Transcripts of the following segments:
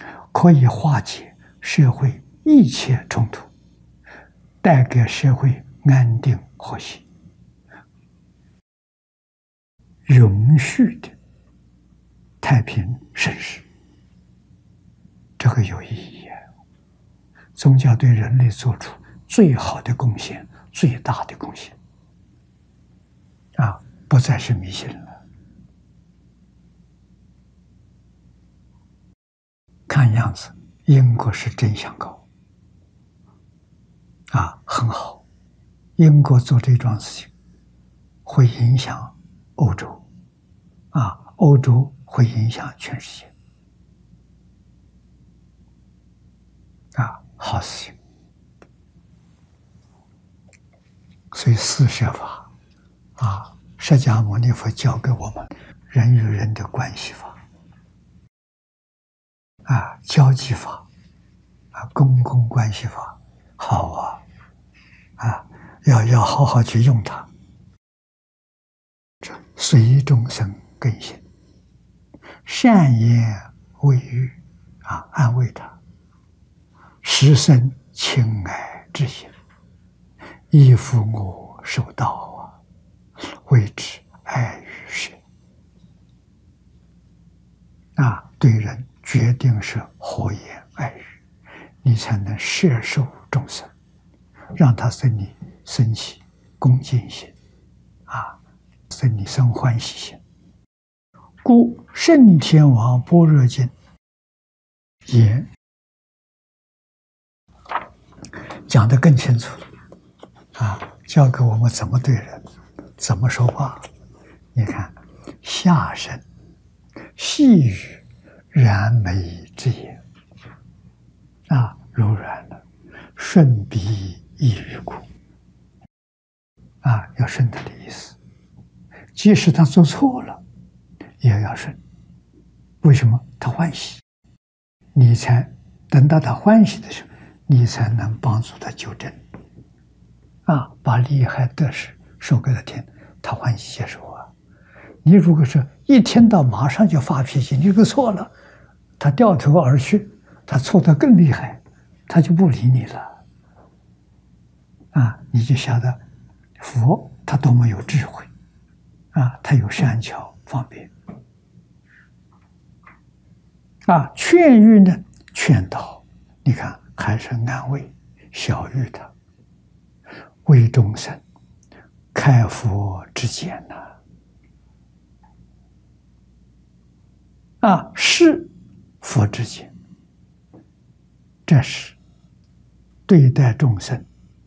可以化解社会一切冲突，带给社会安定和谐，永续的太平盛世。这个有意义啊！宗教对人类做出最好的贡献，最大的贡献啊，不再是迷信了。看样子，英国是真想搞啊，很好。英国做这桩事情，会影响欧洲啊，欧洲会影响全世界啊，好事情。所以四摄法啊，释迦牟尼佛教给我们人与人的关系法啊，交际法啊，公共关系法，好啊，要好好去用它。这随众生根性，善言慰喻啊，安慰他，实生亲爱之心，依附我受道啊，谓之爱与神啊，对人决定是和颜爱语，你才能摄受众生，让他生你生起恭敬心啊，生你生欢喜心。故圣天王般若经也讲得更清楚啊，教给我们怎么对人，怎么说话。你看，下生细语燃眉之言啊，柔软的，顺彼益于故啊，要顺他的意思。即使他做错了，也要顺。为什么？他欢喜，你才等到他欢喜的时候，你才能帮助他纠正啊，把利害得失说给他听，他欢喜接受啊。你如果是一听到马上就发脾气，你这个错了，他掉头而去，他错得更厉害，他就不理你了啊！你就晓得佛他多么有智慧啊，他有善巧方便啊，劝喻呢，劝导，你看还是安慰小喻他，为众生开佛之见呐啊，是佛之见，这是对待众生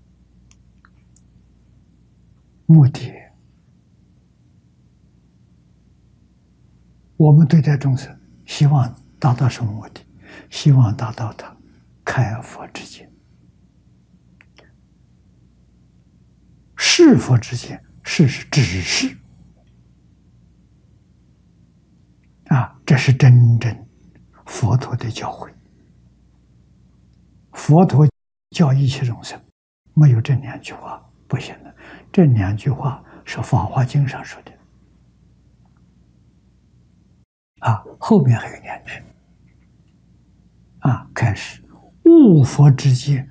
目的。我们对待众生，希望达到什么目的？希望达到他开佛之见。是佛之见，是指示啊，这是真正佛陀的教诲。佛陀教一切众生，没有这两句话不行的。这两句话是《法华经》上说的啊，后面还有两句啊，开始悟佛之见，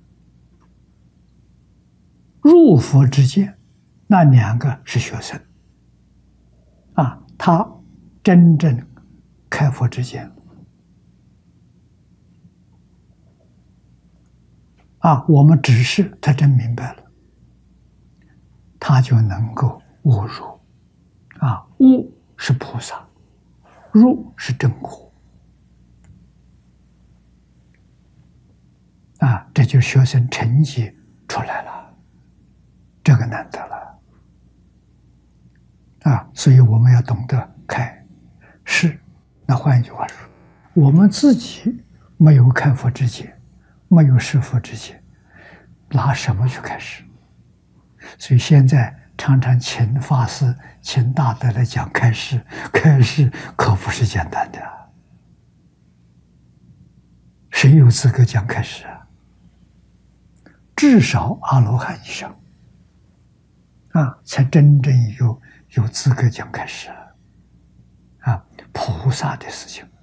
入佛之见，那两个是学生啊，他真正开佛之见啊，我们只是他真明白了，他就能够悟入啊，悟是菩萨，入是正果啊，这就学生成绩出来了，这个难得了啊！所以我们要懂得开示。那换一句话说，我们自己没有开佛之见，没有示佛之见，拿什么去开示？所以现在常常请法师、请大德来讲开示，开示可不是简单的。谁有资格讲开示啊？至少阿罗汉以上啊，才真正有资格讲开示啊！菩萨的事情